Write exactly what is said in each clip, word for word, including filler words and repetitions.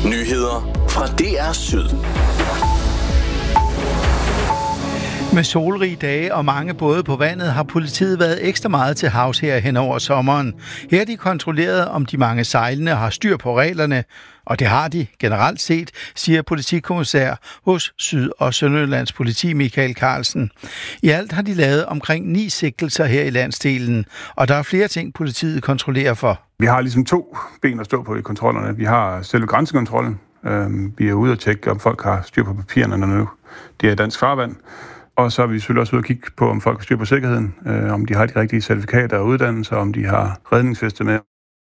Nyheder fra D R Syd. Med solrige dage og mange både på vandet har politiet været ekstra meget til havs her hen over sommeren. Her er de kontrolleret, om de mange sejlende har styr på reglerne, og det har de generelt set, siger politikommissær hos Syd- og Sønderjyllands politi Michael Carlsen. I alt har de lavet omkring ni sigtelser her i landsdelen, og der er flere ting, politiet kontrollerer for. Vi har ligesom to ben at stå på i kontrollerne. Vi har selve grænsekontrollen. Vi er ude og tjekke, om folk har styr på papirerne, når nu det er dansk farvand. Og så er vi selvfølgelig også ude og kigge på, om folk har styr på sikkerheden, om de har de rigtige certifikater og uddannelser, om de har redningsveste med.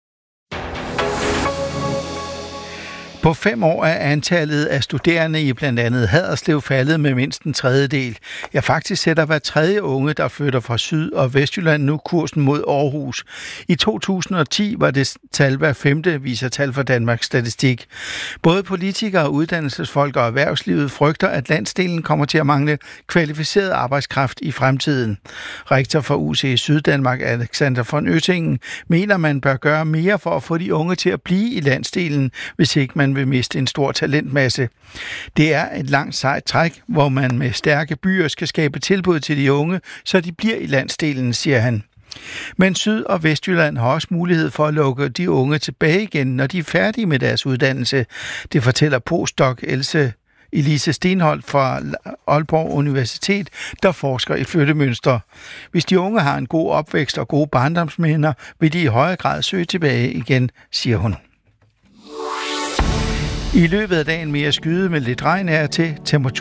På fem år er antallet af studerende i blandt andet Haderslev faldet med mindst en tredjedel. Ja, faktisk sætter hver tredje unge, der flytter fra Syd- og Vestjylland, nu kursen mod Aarhus. I to tusind og ti var det tal hver femte, viser tal fra Danmarks Statistik. Både politikere, uddannelsesfolk og erhvervslivet frygter, at landsdelen kommer til at mangle kvalificeret arbejdskraft i fremtiden. Rektor for U C Syddanmark, Alexander von Oettingen, mener, man bør gøre mere for at få de unge til at blive i landsdelen, hvis ikke man vil miste en stor talentmasse. Det er et langt sejt træk, hvor man med stærke byer skal skabe tilbud til de unge, så de bliver i landsdelen, siger han. Men Syd- og Vestjylland har også mulighed for at lukke de unge tilbage igen, når de er færdige med deres uddannelse. Det fortæller postdoc Else Elise Stenholt fra Aalborg Universitet, der forsker i flyttemønstre. Hvis de unge har en god opvækst og gode barndomsminder, vil de i højere grad søge tilbage igen, siger hun. I løbet af dagen mere skyde med lidt regn her til temperatur.